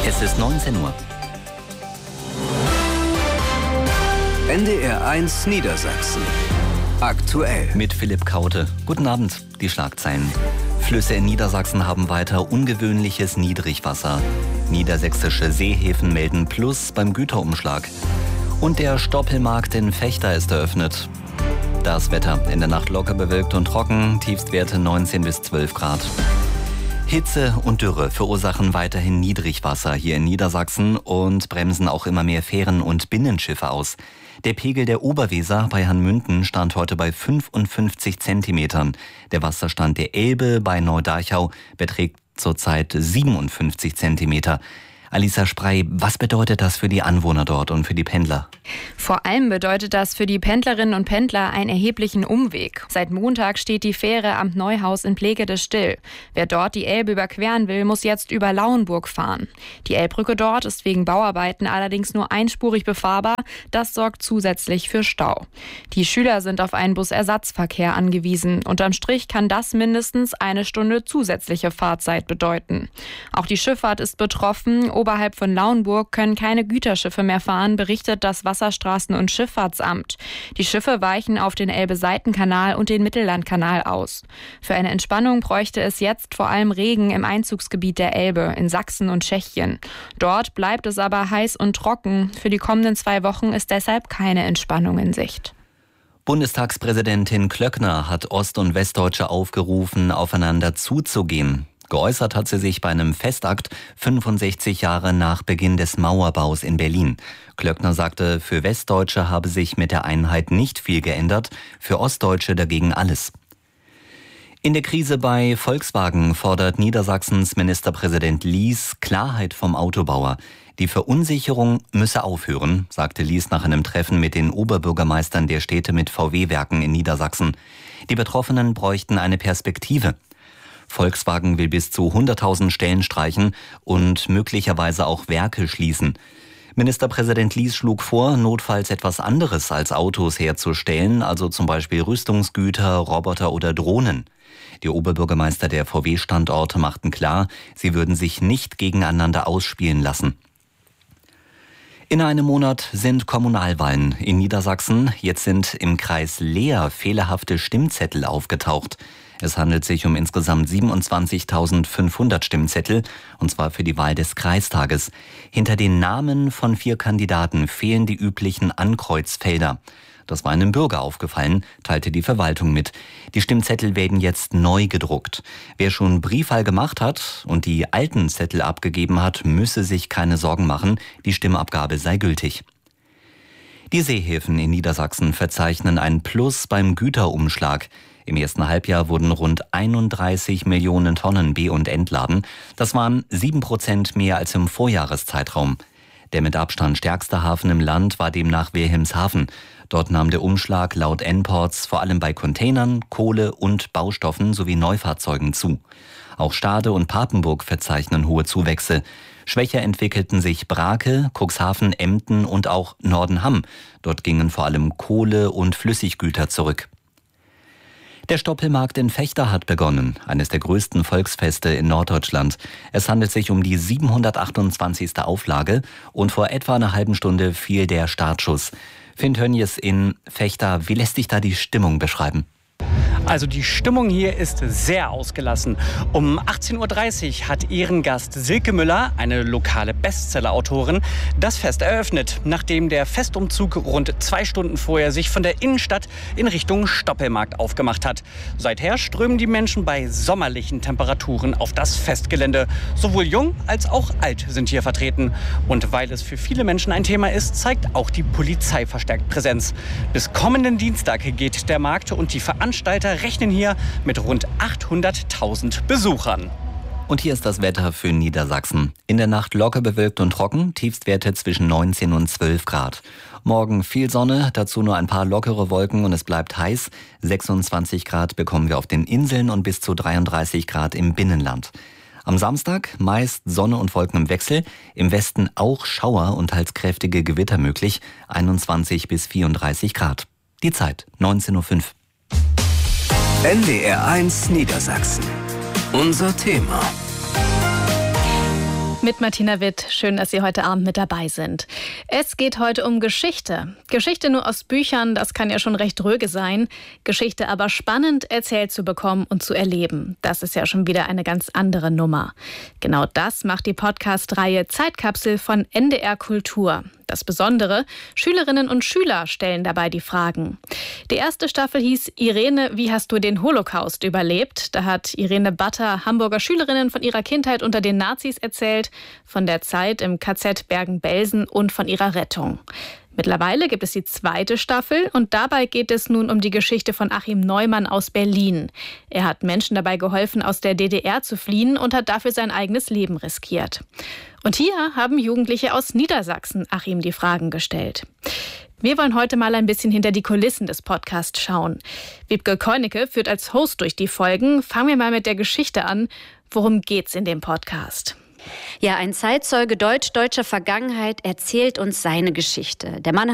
Es ist 19 Uhr. NDR 1 Niedersachsen. Aktuell. Mit Philipp Kaute. Guten Abend, die Schlagzeilen. Flüsse in Niedersachsen haben weiter ungewöhnliches Niedrigwasser. Niedersächsische Seehäfen melden Plus beim Güterumschlag. Und der Stoppelmarkt in Vechta ist eröffnet. Das Wetter in der Nacht locker bewölkt und trocken, Tiefstwerte 19 bis 12 Grad. Hitze und Dürre verursachen weiterhin Niedrigwasser hier in Niedersachsen und bremsen auch immer mehr Fähren und Binnenschiffe aus. Der Pegel der Oberweser bei Hanmünden stand heute bei 55 Zentimetern. Der Wasserstand der Elbe bei Neudachau beträgt zurzeit 57 Zentimeter. Alisa Sprey, was bedeutet das für die Anwohner dort und für die Pendler? Vor allem bedeutet das für die Pendlerinnen und Pendler einen erheblichen Umweg. Seit Montag steht die Fähre am Neuhaus in Plegede still. Wer dort die Elbe überqueren will, muss jetzt über Lauenburg fahren. Die Elbbrücke dort ist wegen Bauarbeiten allerdings nur einspurig befahrbar. Das sorgt zusätzlich für Stau. Die Schüler sind auf einen Busersatzverkehr angewiesen. Unterm Strich kann das mindestens eine Stunde zusätzliche Fahrzeit bedeuten. Auch die Schifffahrt ist betroffen. Oberhalb von Lauenburg können keine Güterschiffe mehr fahren, berichtet das Wasserstraßen- und Schifffahrtsamt. Die Schiffe weichen auf den Elbe-Seitenkanal und den Mittellandkanal aus. Für eine Entspannung bräuchte es jetzt vor allem Regen im Einzugsgebiet der Elbe in Sachsen und Tschechien. Dort bleibt es aber heiß und trocken. Für die kommenden 2 Wochen ist deshalb keine Entspannung in Sicht. Bundestagspräsidentin Klöckner hat Ost- und Westdeutsche aufgerufen, aufeinander zuzugehen. Geäußert hat sie sich bei einem Festakt 65 Jahre nach Beginn des Mauerbaus in Berlin. Klöckner sagte, für Westdeutsche habe sich mit der Einheit nicht viel geändert, für Ostdeutsche dagegen alles. In der Krise bei Volkswagen fordert Niedersachsens Ministerpräsident Lies Klarheit vom Autobauer. Die Verunsicherung müsse aufhören, sagte Lies nach einem Treffen mit den Oberbürgermeistern der Städte mit VW-Werken in Niedersachsen. Die Betroffenen bräuchten eine Perspektive. Volkswagen will bis zu 100.000 Stellen streichen und möglicherweise auch Werke schließen. Ministerpräsident Lies schlug vor, notfalls etwas anderes als Autos herzustellen, also zum Beispiel Rüstungsgüter, Roboter oder Drohnen. Die Oberbürgermeister der VW-Standorte machten klar, sie würden sich nicht gegeneinander ausspielen lassen. In einem Monat sind Kommunalwahlen in Niedersachsen. Jetzt sind im Kreis Leer fehlerhafte Stimmzettel aufgetaucht. Es handelt sich um insgesamt 27.500 Stimmzettel, und zwar für die Wahl des Kreistages. Hinter den Namen von 4 Kandidaten fehlen die üblichen Ankreuzfelder. Das war einem Bürger aufgefallen, teilte die Verwaltung mit. Die Stimmzettel werden jetzt neu gedruckt. Wer schon Briefwahl gemacht hat und die alten Zettel abgegeben hat, müsse sich keine Sorgen machen, die Stimmabgabe sei gültig. Die Seehäfen in Niedersachsen verzeichnen ein Plus beim Güterumschlag. Im ersten Halbjahr wurden rund 31 Millionen Tonnen Be- und entladen. Das waren 7% mehr als im Vorjahreszeitraum. Der mit Abstand stärkste Hafen im Land war demnach Wilhelmshaven. Dort nahm der Umschlag laut N-Ports vor allem bei Containern, Kohle und Baustoffen sowie Neufahrzeugen zu. Auch Stade und Papenburg verzeichnen hohe Zuwächse. Schwächer entwickelten sich Brake, Cuxhaven, Emden und auch Nordenham. Dort gingen vor allem Kohle und Flüssiggüter zurück. Der Stoppelmarkt in Vechta hat begonnen, eines der größten Volksfeste in Norddeutschland. Es handelt sich um die 728. Auflage und vor etwa einer halben Stunde fiel der Startschuss. Finn Tönjes in Vechta, wie lässt sich da die Stimmung beschreiben? Also die Stimmung hier ist sehr ausgelassen. Um 18.30 Uhr hat Ehrengast Silke Müller, eine lokale Bestseller-Autorin, das Fest eröffnet, nachdem der Festumzug rund 2 Stunden vorher sich von der Innenstadt in Richtung Stoppelmarkt aufgemacht hat. Seither strömen die Menschen bei sommerlichen Temperaturen auf das Festgelände. Sowohl jung als auch alt sind hier vertreten. Und weil es für viele Menschen ein Thema ist, zeigt auch die Polizei verstärkt Präsenz. Bis kommenden Dienstag geht der Markt und die Veranstalter rechnen hier mit rund 800.000 Besuchern. Und hier ist das Wetter für Niedersachsen. In der Nacht locker bewölkt und trocken, Tiefstwerte zwischen 19 und 12 Grad. Morgen viel Sonne, dazu nur ein paar lockere Wolken und es bleibt heiß. 26 Grad bekommen wir auf den Inseln und bis zu 33 Grad im Binnenland. Am Samstag meist Sonne und Wolken im Wechsel, im Westen auch Schauer und teils kräftige Gewitter möglich, 21 bis 34 Grad. Die Zeit 19:05 Uhr. NDR 1 Niedersachsen. Unser Thema. Mit Martina Witt. Schön, dass Sie heute Abend mit dabei sind. Es geht heute um Geschichte. Geschichte nur aus Büchern, das kann ja schon recht dröge sein. Geschichte aber spannend erzählt zu bekommen und zu erleben. Das ist ja schon wieder eine ganz andere Nummer. Genau das macht die Podcast-Reihe Zeitkapsel von NDR Kultur. Das Besondere, Schülerinnen und Schüler stellen dabei die Fragen. Die erste Staffel hieß Irene, wie hast du den Holocaust überlebt? Da hat Irene Batter Hamburger Schülerinnen von ihrer Kindheit unter den Nazis erzählt, von der Zeit im KZ Bergen-Belsen und von ihrer Rettung. Mittlerweile gibt es die zweite Staffel und dabei geht es nun um die Geschichte von Achim Neumann aus Berlin. Er hat Menschen dabei geholfen, aus der DDR zu fliehen und hat dafür sein eigenes Leben riskiert. Und hier haben Jugendliche aus Niedersachsen Achim die Fragen gestellt. Wir wollen heute mal ein bisschen hinter die Kulissen des Podcasts schauen. Wiebke Koinecke führt als Host durch die Folgen. Fangen wir mal mit der Geschichte an. Worum geht's in dem Podcast? Ja, ein Zeitzeuge deutscher Vergangenheit erzählt uns seine Geschichte. Der Mann